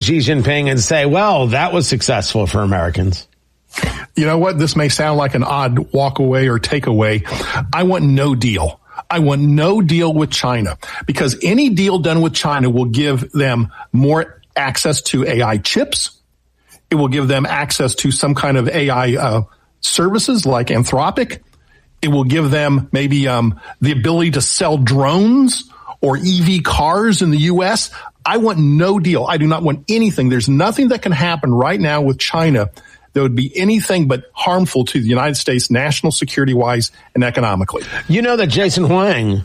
Xi Jinping and say, well, that was successful for Americans? You know what? This may sound like an odd walk away or take away. I want no deal. I want no deal with China, because any deal done with China will give them more access to AI chips. It will give them access to some kind of AI services like Anthropic. It will give them maybe the ability to sell drones or EV cars in the U.S. I want no deal. I do not want anything. There's nothing that can happen right now with China that would be anything but harmful to the United States national security-wise and economically. You know that Jensen Huang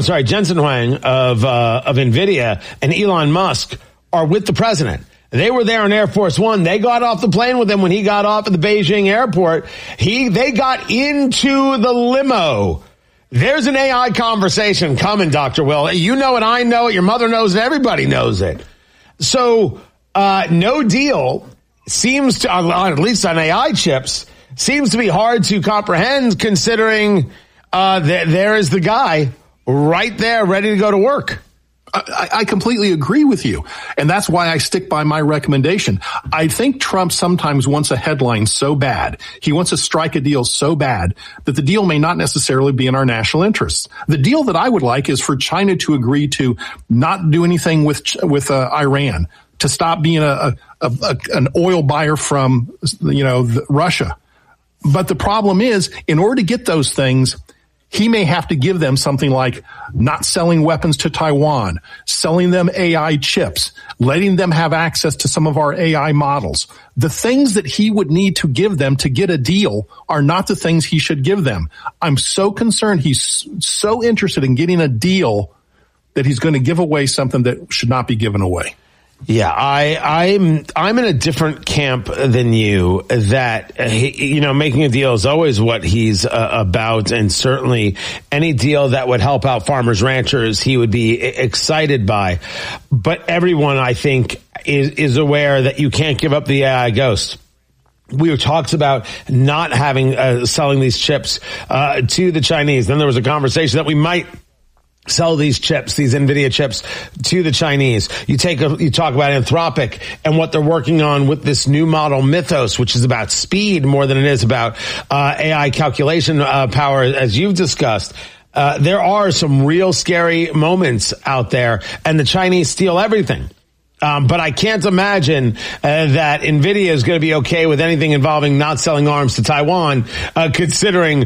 of NVIDIA and Elon Musk are with the president. They were there on Air Force One. They got off the plane with him when he got off at the Beijing airport. They got into the limo. There's an AI conversation coming, Dr. Will. You know it, I know it, your mother knows it, everybody knows it. So, no deal seems to, at least on AI chips, seems to be hard to comprehend, considering there is the guy right there ready to go to work. I completely agree with you. And that's why I stick by my recommendation. I think Trump sometimes wants a headline so bad. He wants to strike a deal so bad that the deal may not necessarily be in our national interests. The deal that I would like is for China to agree to not do anything with Iran, to stop being an oil buyer from, Russia. But the problem is, in order to get those things, he may have to give them something like not selling weapons to Taiwan, selling them AI chips, letting them have access to some of our AI models. The things that he would need to give them to get a deal are not the things he should give them. I'm so concerned he's so interested in getting a deal that he's going to give away something that should not be given away. Yeah, I'm in a different camp than you, that, making a deal is always what he's about. And certainly any deal that would help out farmers, ranchers, he would be excited by. But everyone, I think, is aware that you can't give up the AI ghost. We talked about not having, selling these chips, to the Chinese. Then there was a conversation that we might sell these chips, these NVIDIA chips, to the Chinese. You talk about Anthropic and what they're working on with this new model Mythos, which is about speed more than it is about AI calculation power, as you've discussed. There are some real scary moments out there, and the Chinese steal everything. But I can't imagine that NVIDIA is going to be okay with anything involving not selling arms to Taiwan, considering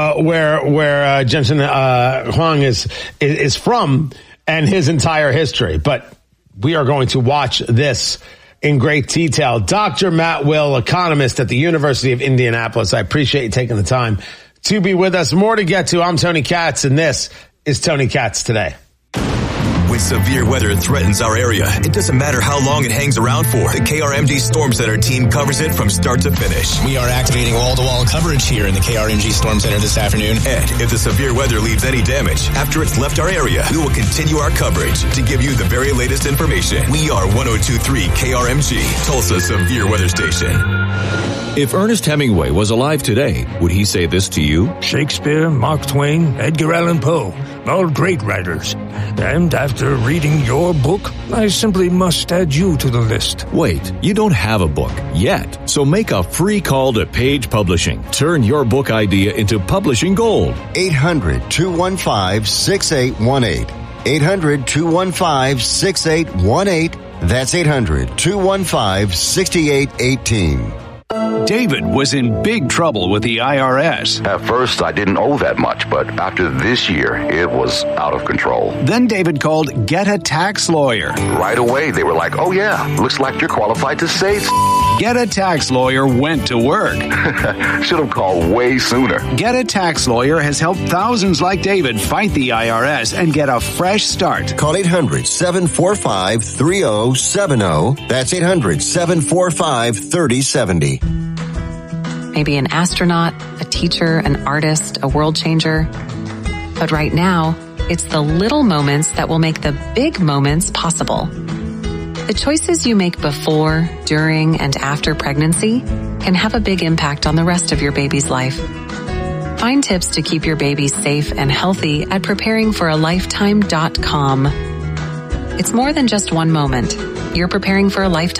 where Jensen Huang is from and his entire history. But we are going to watch this in great detail. Dr. Matt Will, economist at the University of Indianapolis, I appreciate you taking the time to be with us. More to get to. I'm Tony Katz, and this is Tony Katz Today. When severe weather threatens our area, it doesn't matter how long it hangs around for. The KRMG Storm Center team covers it from start to finish. We are activating wall-to-wall coverage here in the KRMG Storm Center this afternoon. And if the severe weather leaves any damage after it's left our area, we will continue our coverage to give you the very latest information. We are 102.3 KRMG, Tulsa Severe Weather Station. If Ernest Hemingway was alive today, would he say this to you? Shakespeare, Mark Twain, Edgar Allan Poe, all great writers. And after reading your book, I simply must add you to the list. Wait, you don't have a book yet. So make a free call to Page Publishing. Turn your book idea into publishing gold. 800-215-6818. 800-215-6818. That's 800-215-6818. David was in big trouble with the IRS. At first, I didn't owe that much, but after this year, it was out of control. Then David called Get a Tax Lawyer. Right away, they were like, oh yeah, looks like you're qualified to save. Get a Tax Lawyer went to work. Should have called way sooner. Get a Tax Lawyer has helped thousands like David fight the IRS and get a fresh start. Call 800-745-3070. That's 800-745-3070. Maybe an astronaut, a teacher, an artist, a world changer. But right now, it's the little moments that will make the big moments possible. The choices you make before, during, and after pregnancy can have a big impact on the rest of your baby's life. Find tips to keep your baby safe and healthy at preparingforalifetime.com. It's more than just one moment. You're preparing for a lifetime.